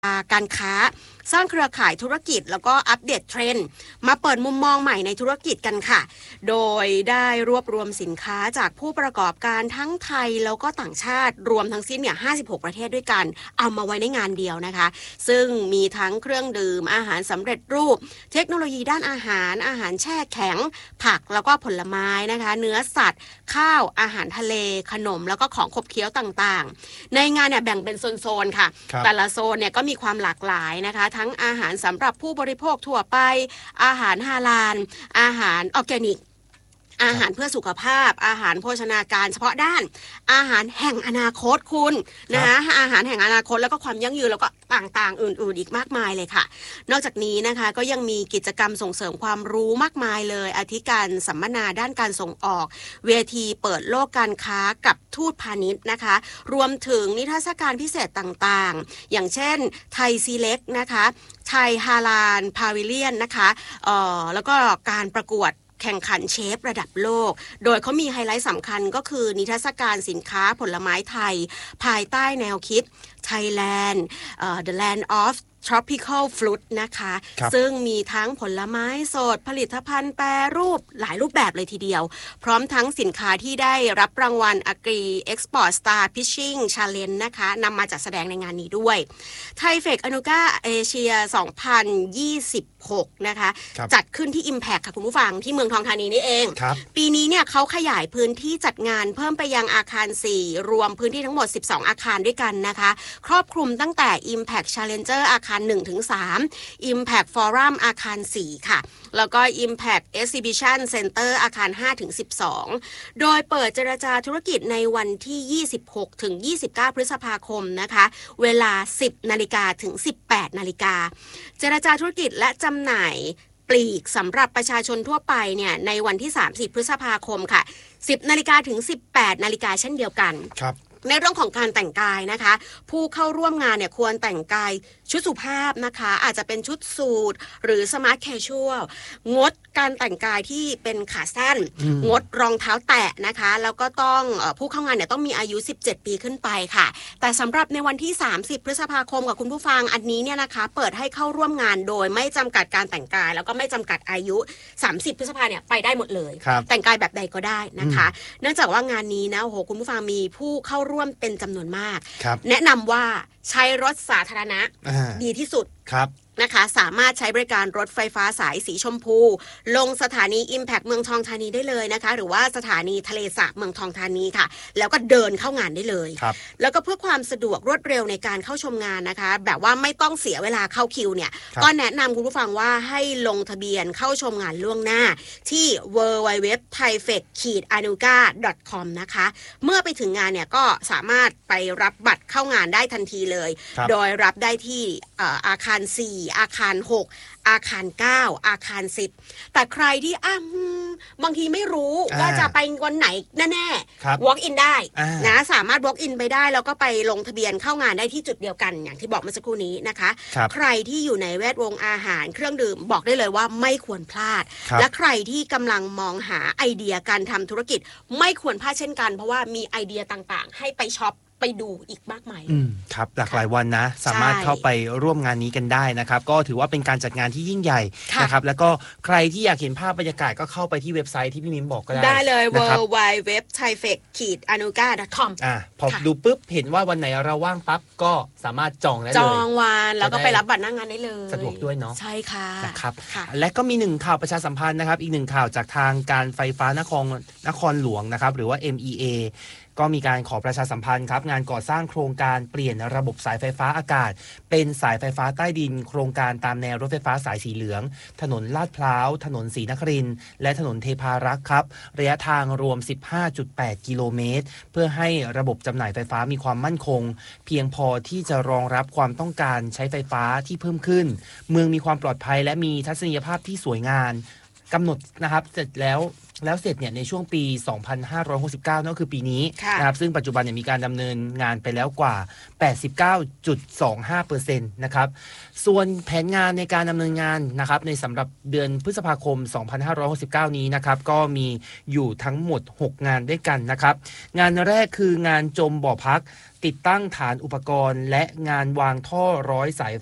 การค้าสร้างเครือข่ายธุรกิจแล้วก็อัปเดตเทรนด์มาเปิดมุมมองใหม่ในธุรกิจกันค่ะโดยได้รวบรวมสินค้าจากผู้ประกอบการทั้งไทยแล้วก็ต่างชาติรวมทั้งสิ้นเนี่ย56ประเทศด้วยกันเอามาไว้ในงานเดียวนะคะซึ่งมีทั้งเครื่องดื่มอาหารสำเร็จรูปเทคโนโลยีด้านอาหารแช่แข็งผักแล้วก็ผลไม้นะคะเนื้อสัตว์ข้าวอาหารทะเลขนมแล้วก็ของขบเคี้ยวต่างๆในงานเนี่ยแบ่งเป็นโซนๆค่ะแต่ละโซนเนี่ยก็มีความหลากหลายนะคะทั้งอาหารสำหรับผู้บริโภคทั่วไปอาหารฮาลาลอาหารออร์แกนิกอาหารเพื่อสุขภาพอาหารโภชนาการเฉพาะด้านอาหารแห่งอนาคตคุณนะคะอาหารแห่งอนาคตแล้วก็ความยั่งยืนแล้วก็ต่างๆอื่นๆอีกมากมายเลยค่ะนอกจากนี้นะคะก็ยังมีกิจกรรมส่งเสริมความรู้มากมายเลยอาทิการสัมมนาด้านการส่งออกเวทีเปิดโลกการค้ากับทูตพาณิชย์นะคะรวมถึงนิทรรศการพิเศษต่างๆอย่างเช่นไทยซีเล็กนะคะไทยฮาลาลพาวิเลียนนะคะแล้วก็การประกวดแข่งขันเชฟระดับโลกโดยเขามีไฮไลท์สำคัญก็คือนิทรรศการสินค้าผลไม้ไทยภายใต้แนวคิด Thailand The Land of Tropical Fruit นะคะซึ่งมีทั้งผลไม้สดผลิตภัณฑ์แปรรูปหลายรูปแบบเลยทีเดียวพร้อมทั้งสินค้าที่ได้รับรางวัล Agri Export Star Fishing Challenge นะคะนำมาจัดแสดงในงานนี้ด้วยไทเฟกอนุกาเอเชีย2026นะคะจัดขึ้นที่ Impact ค่ะคุณผู้ฟังที่เมืองทองธานีนี่เองปีนี้เนี่ยเขาขยายพื้นที่จัดงานเพิ่มไปยังอาคาร4รวมพื้นที่ทั้งหมด12อาคารด้วยกันนะคะครอบคลุมตั้งแต่ Impact Challenger อาคาร1-3 Impact Forum อาคาร4ค่ะแล้วก็ Impact Exhibition Center อาคาร5-12โดยเปิดเจรจาธุรกิจในวันที่26-29 พฤษภาคมนะคะเวลา 10 นาฬิกาถึง 18 นาฬิกาเจรจาธุรกิจและจำหน่ายปลีกสำหรับประชาชนทั่วไปเนี่ยในวันที่30 พฤษภาคมค่ะ 10 นาฬิกาถึง 18 นาฬิกาเช่นเดียวกันครับในเรื่องของการแต่งกายนะคะผู้เข้าร่วมงานเนี่ยควรแต่งกายชุดสุภาพนะคะอาจจะเป็นชุดสูทหรือสมาร์ทแคชชวลงดการแต่งกายที่เป็นขาสั้นงดรองเท้าแตะนะคะแล้วก็ต้องผู้เข้างานเนี่ยต้องมีอายุ17ปีขึ้นไปค่ะแต่สำหรับในวันที่30 พฤษภาคมกับคุณผู้ฟังอันนี้เนี่ยนะคะเปิดให้เข้าร่วมงานโดยไม่จำกัดการแต่งกายแล้วก็ไม่จำกัดอายุ30 พฤษภาเนี่ยไปได้หมดเลยแต่งกายแบบใดก็ได้นะคะเนื่องจากว่างานนี้นะโอ้โหคุณผู้ฟังมีผู้เข้าร่วมเป็นจำนวนมากแนะนำว่าใช้รถสาธารณะดีที่สุดนะคะสามารถใช้บริการรถไฟฟ้าสายสีชมพูลงสถานี Impact เมืองทองธานีได้เลยนะคะหรือว่าสถานีทะเลสาบเมืองทองธานีค่ะแล้วก็เดินเข้างานได้เลยแล้วก็เพื่อความสะดวกรวดเร็วในการเข้าชมงานนะคะแบบว่าไม่ต้องเสียเวลาเข้าคิวเนี่ยก็แนะนำคุณผู้ฟังว่าให้ลงทะเบียนเข้าชมงานล่วงหน้าที่ www.thaifec-anuga.com นะคะเมื่อไปถึงงานเนี่ยก็สามารถไปรับบัตรเข้างานได้ทันทีเลยโดยรับได้ที่อาคาร4อาคาร6อาคาร9อาคาร10แต่ใครที่บางทีไม่รู้ว่าจะไปวันไหนแน่ๆ walk in ได้นะสามารถ walk in ไปได้แล้วก็ไปลงทะเบียนเข้างานได้ที่จุดเดียวกันอย่างที่บอกเมื่อสักครู่นี้นะคะใครที่อยู่ในแวดวงอาหารเครื่องดื่มบอกได้เลยว่าไม่ควรพลาดและใครที่กำลังมองหาไอเดียการทำธุรกิจไม่ควรพลาดเช่นกันเพราะว่ามีไอเดียต่างๆให้ไปช็อปไปดูอีกมากมายครับหลากหลายวันนะสามารถเข้าไปร่วมงานนี้กันได้นะครับก็ถือว่าเป็นการจัดงานที่ยิ่งใหญ่นะครับแล้วก็ใครที่อยากเห็นภาพบรรยากาศก็เข้าไปที่เว็บไซต์ที่พี่มิ้มบอกก็ได้เลย www.thaifec-anuga.com พอดูปุ๊บเห็นว่าวันไหนเราว่างปั๊บก็สามารถจองได้เลยจองวันแล้วก็ไปรับบัตรหน้างานได้เลยสะดวกด้วยเนาะใช่ค่ะนะครับและก็มี1ข่าวประชาสัมพันธ์นะครับอีก1ข่าวจากทางการไฟฟ้านครหลวงนะครับหรือว่า MEAก็มีการขอประชาสัมพันธ์ครับงานก่อสร้างโครงการเปลี่ยนระบบสายไฟฟ้าอากาศเป็นสายไฟฟ้าใต้ดินโครงการตามแนวรถไฟฟ้าสายสีเหลืองถนนลาดพร้าวถนนศรีนครินทร์และถนนเทพารักษ์ครับระยะทางรวม 15.8 กิโลเมตรเพื่อให้ระบบจำหน่ายไฟฟ้ามีความมั่นคงเพียงพอที่จะรองรับความต้องการใช้ไฟฟ้าที่เพิ่มขึ้นเมืองมีความปลอดภัยและมีทัศนียภาพที่สวยงามกำหนดนะครับเสร็จแล้วเสร็จเนี่ยในช่วงปี 2569 นั่นก็คือปีนี้นะครับซึ่งปัจจุบันเนี่ยมีการดำเนินงานไปแล้วกว่า 89.25% นะครับส่วนแผนงานในการดำเนินงานนะครับในสำหรับเดือนพฤษภาคม 2569 นี้นะครับก็มีอยู่ทั้งหมด6งานด้วยกันนะครับงานแรกคืองานจมบ่อพักติดตั้งฐานอุปกรณ์และงานวางท่อร้อยสาย